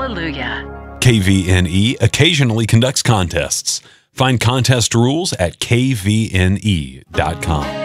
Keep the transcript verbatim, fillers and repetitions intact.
Hallelujah. K V N E occasionally conducts contests. Find contest rules at K V N E dot com.